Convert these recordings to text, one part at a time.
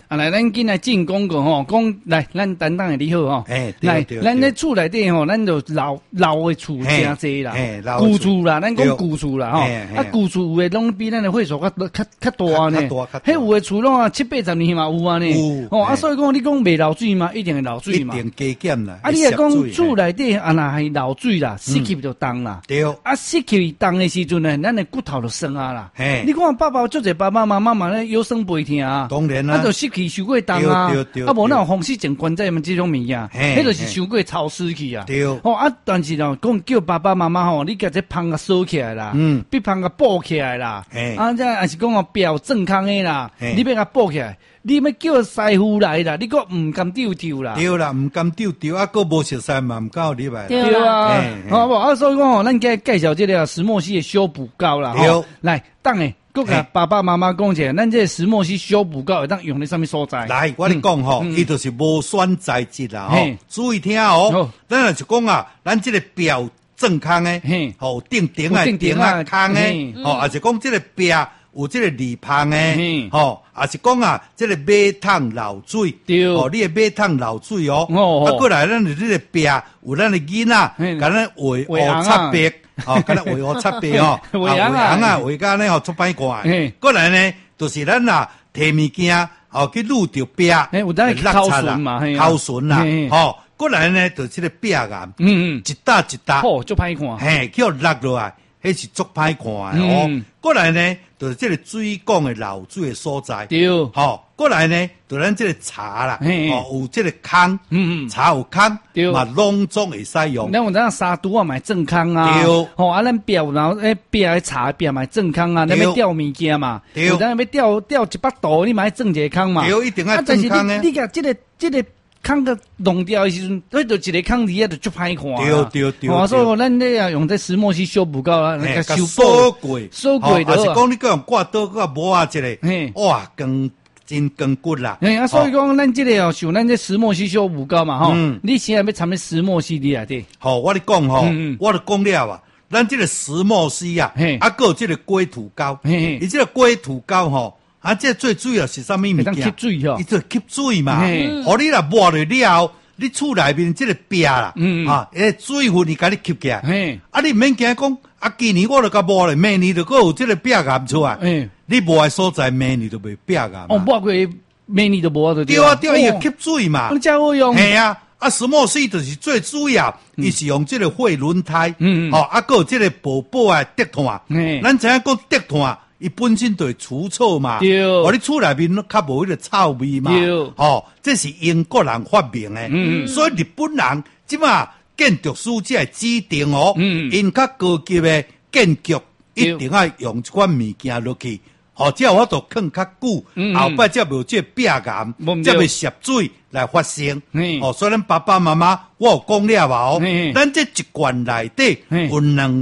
来，咱今来进广告吼，讲来，咱担当的你好吼。来，咱咧厝内底吼，咱就老的厝真济啦，旧厝啦，咱讲旧厝啦吼。啊，旧厝有诶拢比咱的岁数较大呢。迄有诶厝拢70-80年嘛有啊呢。哦，啊，所以讲你讲未漏水嘛，一定会漏水嘛。 一定加减啦。 啊，你若讲厝内底啊，若系漏水啦，湿气就重啦。 对。 啊，湿气重的时阵呢，咱的骨头就酸啊啦。你看足侪爸爸妈妈咧腰酸背痛啊。 当然啦。 啊，就湿气受过重啊。啊，无那有风湿症关节嘛，这种物件，迄就是伤过潮湿去啊。 对。 哦啊，但是咯，讲叫爸爸妈妈吼，你甲这芳甲收起来啦，比芳甲补起来啦。啊，这还是讲哦，表正康的啦，你要甲补起来，你要叫师傅来啦，你个唔敢丢啦。 对啦，唔敢丢，啊，个无熟悉嘛，唔敢入来。 对啊，好不？啊，所以讲吼，咱介绍这个石墨烯的修补膏啦。 对。 来，等下。佮甲爸爸妈妈讲者，咱这石墨烯修补膏会当用在什么所在？ 来，我咧讲吼，伊就是无酸材质啦吼，注意听哦。咱若是讲啊，咱这个表正康诶，吼顶啊康诶，吼，也是讲这个表有这个里芳诶，吼，也是讲啊，这个马桶漏水，哦，你的马桶漏水哦，啊，过来咱这个表有咱的囡仔，甲咱画乌擦白。哦，敢若画擦白哦，画羊啊，画甲呢吼出歹看。过来呢，就是咱啊摕物件哦去撸着壁， 有当口唇嘛， 口唇啦，吼。过来呢，就是这个壁岩，一搭一搭， 哦，足歹看， 嘿，叫落落来，迄是足歹看哦。过来呢，就是这个水管的漏水的所在， 对， 吼。过来呢，就咱这个茶啦，哦，有这个空，茶有空，嘛拢总会使用。 咱有咱沙都啊，买正康啊， 对， 吼啊，咱表然后表的茶表买正康啊，咱要吊物件嘛，对，咱要吊一把刀，你买正一个康嘛， 对，一定要正康诶。 你甲这个康个弄掉的时阵，迄就一个康底啊，就足歹看。对，所以咱咧用这石墨烯修补膏啦，那个收过， 的。 是讲你用挂刀个磨啊一个，哇，真更骨啦！ 啊，所以讲咱这个哦，像咱这石墨烯修补膏嘛，吼，你现在要掺咩石墨烯里来的？ 好，我咧讲吼，我咧讲了啊，咱这个石墨烯啊，啊，还有这个龟土膏，伊这个龟土膏吼，啊，这最主要是啥物物件？ 吸水吼， 伊就吸水嘛。哦，你若抹了了，你厝内面这个壁啦，啊，水分伊甲你吸起来，啊，你免惊讲，啊，今年我就甲抹了，明年就搁有这个壁岩出来。你无的所在，明年就袂壁岩。 哦，抹过明年就无就对啊，对，伊吸水嘛。 你真好用。 系啊，啊，石墨烯就是最主要，伊是用这个废轮胎，哦，啊，搁有这个宝宝啊，竹炭。咱知影讲竹炭，伊本身就会除臭嘛。 对。 哦，你厝内面较无迄个臭味嘛。对。哦，这是英国人发明的。所以日本人即嘛建筑师才会指定哦，因较高级的建筑一定要用这款物件落去。哦，只要我都放较久，后摆才无这壁岩，才袂涉水来发生。哦，所以咱爸爸妈妈，我有讲了嘛哦，咱这一罐内底有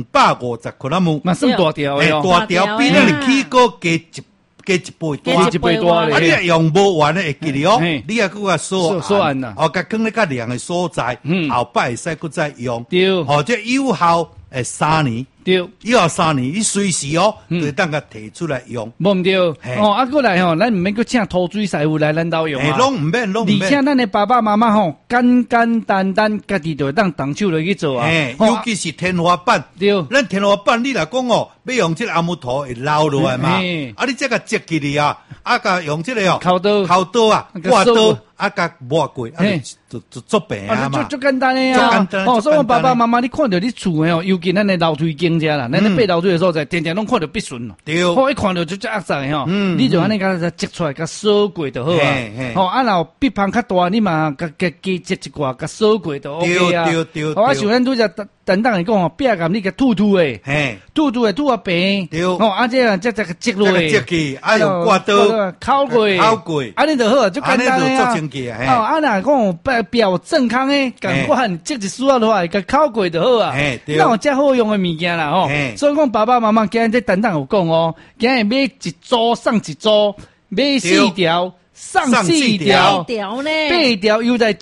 250克拉姆， 嘛算大条的哦， 大条比咱的起锅加一倍多。啊，你若用不完的会记哩哦，你也搁锁完啦，哦，甲放咧较凉的所在，后摆会使搁再用。对，哦，这有效3年。对，以后3年，你随时哦，就当个提出来用。 无对，哦，啊过来吼，咱唔免去请土水师傅来咱兜用啊。 拢唔免。而且咱的爸爸妈妈吼，简简单单，家己就当动手落去做啊。 尤其是天花板，对，咱天花板你来讲哦，要用这个阿木头会捞落来嘛。啊，你这个接起嚟啊，啊个用这个哦，烤刀啊，挂刀。啊，甲抹过，啊，就做病啊嘛， 就简单的啊。哦，所以爸爸妈妈，你看到你厝的哦，尤其咱的楼梯间遮啦，咱的爬楼梯的所在，天天拢看到必顺咯。对，哦，一看到就恶晒吼，你就安尼甲摘出来，甲扫过就好啊。哦，啊，然后鼻芳较大，你嘛甲摘一寡，甲扫过就 OK 啊。对。哦，啊，像咱拄则等等来讲哦，壁岩你甲吐诶，吐的吐啊平。对。哦，啊，这积落诶， 积去，啊，用刮刀敲过，安尼就好，就简单啊。哦，啊那讲表正康诶，赶快积一丝啊落来，甲烤过就好啊。那有遮好用诶物件啦吼。所以讲爸爸妈妈今日这等等有讲哦，今日买一组送一组，买4条送4条，8条又在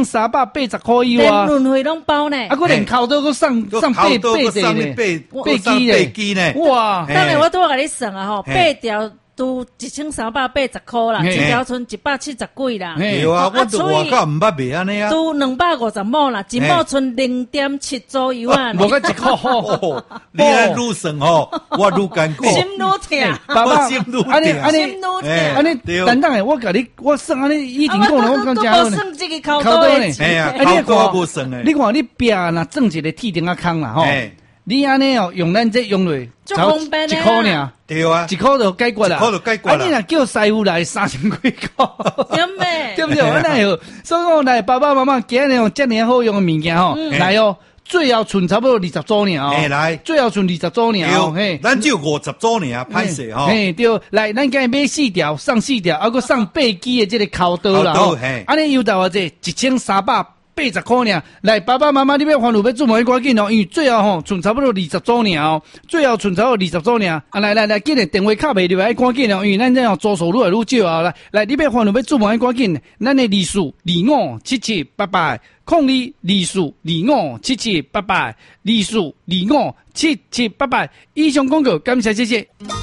1380块以外， 连轮回拢包呢。 啊，佮连烤刀佮送8支呢，8支呢。哇！ 当然我都甲你算啊吼，8条。 都1380块啦，一条村170几啦。 对啊，我都外口唔捌卖安尼啊。 都250亩啦，一亩村0.7左右啊。 无个1块， 你安愈算吼，我愈艰苦， 心愈痛， 爸爸心愈痛， 安尼等等诶，我算安尼以前讲了，我讲真好呢。算这个口多诶， 哎呀，口多无算诶。 你看你壁若种一个铁钉啊坑啦吼，你安尼哦用咱这用落， 就方便 1块尔， 对啊 ，1块就解决啦， 1块就解决啦。 你若叫师傅来30几块，对不对？那有，所以讲来爸爸妈妈今日用这么好用的物件吼，来哦。最后剩差不多20组尔哦， 来， 最后剩20组尔哦，嘿， 咱只有50组尔，歹势吼， 嘿，对，来，咱今日买4条，送4条，还佫送8支的这个烤刀啦，吼，安尼优待偌济，1380块尔，来，爸爸妈妈，你要烦恼要做毛赶紧哦，因为最后吼剩差不多20组尔哦，最后剩差不多20组尔，啊，来，今日电话卡袂入来，赶紧哦，因为咱这样租数愈来愈少啊，来，你要烦恼要做毛赶紧，咱的利数257788。0224257788，0224257788。以上广告，感谢谢谢。